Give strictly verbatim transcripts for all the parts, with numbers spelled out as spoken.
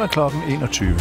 klokken enogtyve.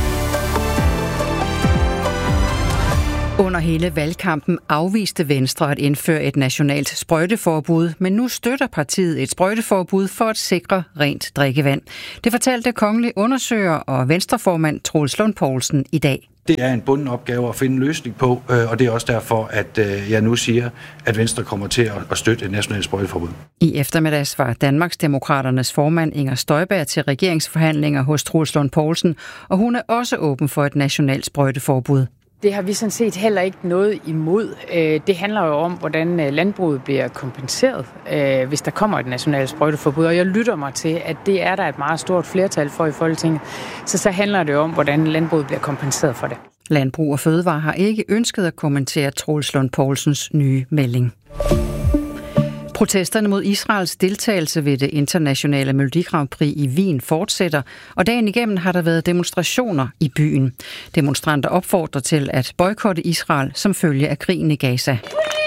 Under hele valgkampen afviste Venstre at indføre et nationalt sprøjteforbud, men nu støtter partiet et sprøjteforbud for at sikre rent drikkevand. Det fortalte kongelig undersøger og venstreformand Troels Lund Poulsen i dag. Det er en bunden opgave at finde en løsning på, og det er også derfor, at jeg nu siger, at Venstre kommer til at støtte et nationalt sprøjteforbud. I eftermiddags var Danmarksdemokraternes formand Inger Støjberg til regeringsforhandlinger hos Troels Lund Poulsen, og hun er også åben for et nationalt sprøjteforbud. Det har vi sådan set heller ikke noget imod. Det handler jo om, hvordan landbruget bliver kompenseret, hvis der kommer et nationalt sprøjteforbud. Og jeg lytter mig til, at det er der et meget stort flertal for i Folketinget. Så så handler det om, hvordan landbruget bliver kompenseret for det. Landbrug og Fødevare har ikke ønsket at kommentere Troels Lund Poulsens nye melding. Protesterne mod Israels deltagelse ved det internationale Melodi Grand Prix i Wien fortsætter, og dagen igennem har der været demonstrationer i byen. Demonstranter opfordrer til at boykotte Israel som følge af krigen i Gaza.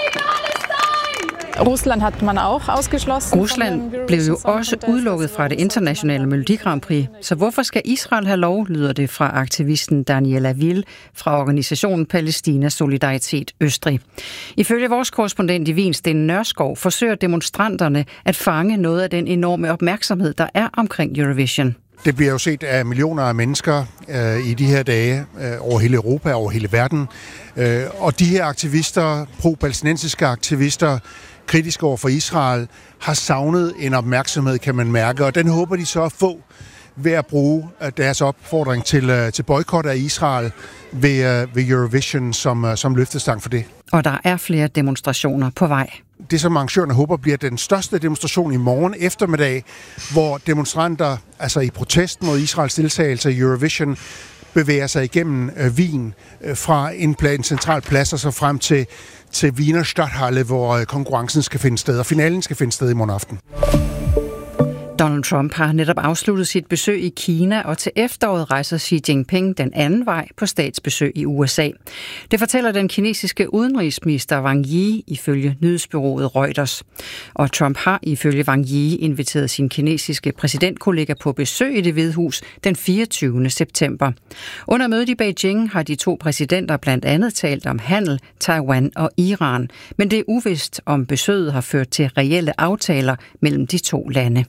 Rusland hat man auch ausgeschlossen. Rusland blev jo også udelukket fra det internationale Melodi Grand Prix, så hvorfor skal Israel have lov, lyder det fra aktivisten Daniela Ville fra organisationen Palæstina Solidaritet Østrig. Ifølge vores korrespondent i Wien, Sten Nørskov, forsøger demonstranterne at fange noget af den enorme opmærksomhed, der er omkring Eurovision. Det bliver jo set af millioner af mennesker øh, i de her dage øh, over hele Europa, over hele verden. Øh, og de her aktivister, pro-palæstinensiske aktivister, kritiske over for Israel, har savnet en opmærksomhed, kan man mærke. Og den håber de så at få ved at bruge deres opfordring til, til boykot af Israel ved, ved Eurovision som, som løftestang for det. Og der er flere demonstrationer på vej. Det, som arrangørerne håber, bliver den største demonstration i morgen eftermiddag, hvor demonstranter, altså i protest mod Israels deltagelse i Eurovision, bevæger sig igennem øh, Wien øh, fra en, pla- en central plads og så frem til, til Wiener Stadthalle, hvor øh, konkurrencen skal finde sted, og finalen skal finde sted i morgen aften. Donald Trump har netop afsluttet sit besøg i Kina, og til efteråret rejser Xi Jinping den anden vej på statsbesøg i U S A. Det fortæller den kinesiske udenrigsminister Wang Yi ifølge nyhedsbureauet Reuters. Og Trump har ifølge Wang Yi inviteret sin kinesiske præsidentkollega på besøg i Det Hvide Hus den fireogtyvende september. Under mødet i Beijing har de to præsidenter blandt andet talt om handel, Taiwan og Iran, men det er uvist, om besøget har ført til reelle aftaler mellem de to lande.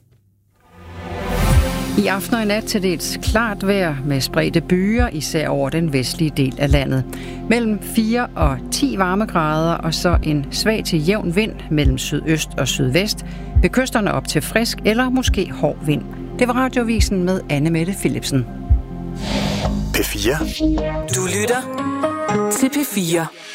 I aften og i nat til dels klart vejr med spredte byer, især over den vestlige del af landet. Mellem fire og ti varmegrader og så en svag til jævn vind mellem sydøst og sydvest. Ved kysterne op til frisk eller måske hård vind. Det var Radiovisen med Anne Mette Philipsen. P fire. Du lytter til P fire.